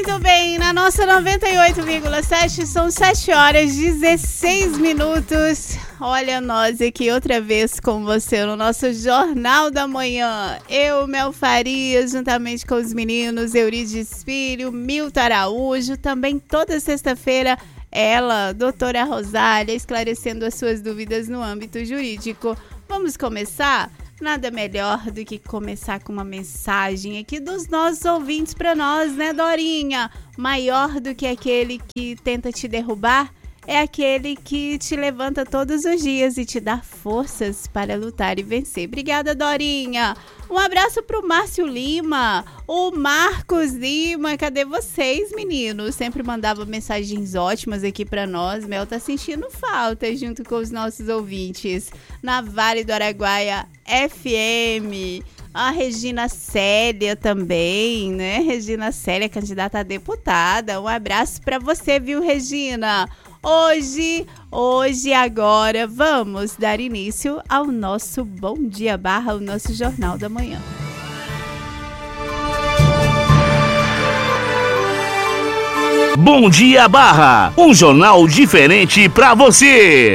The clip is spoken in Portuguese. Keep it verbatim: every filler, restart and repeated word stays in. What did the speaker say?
Muito bem, na nossa noventa e oito vírgula sete são sete horas e dezesseis minutos. Olha nós aqui outra vez com você no nosso Jornal da Manhã. Eu, Mel Farias, juntamente com os meninos Eurides Filho, Milton Araújo, também toda sexta-feira ela, doutora Rosália, esclarecendo as suas dúvidas no âmbito jurídico. Vamos começar? Nada melhor do que começar com uma mensagem aqui dos nossos ouvintes para nós, né, Dorinha? Maior do que aquele que tenta te derrubar é aquele que te levanta todos os dias e te dá forças para lutar e vencer. Obrigada, Dorinha. Um abraço pro Márcio Lima, o Marcos Lima. Cadê vocês, meninos? Sempre mandava mensagens ótimas aqui para nós. Mel tá sentindo falta junto com os nossos ouvintes. Na Vale do Araguaia F M. A Regina Célia também, né? Regina Célia, candidata a deputada. Um abraço para você, viu, Regina? Hoje, hoje, agora, vamos dar início ao nosso Bom Dia Barra, o nosso Jornal da Manhã. Bom Dia Barra, um jornal diferente pra você.